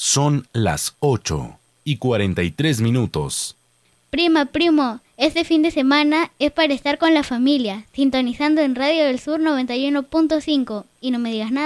Son las 8:43. Prima, primo, este fin de semana es para estar con la familia, sintonizando en Radio del Sur 91.5. Y no me digas nada.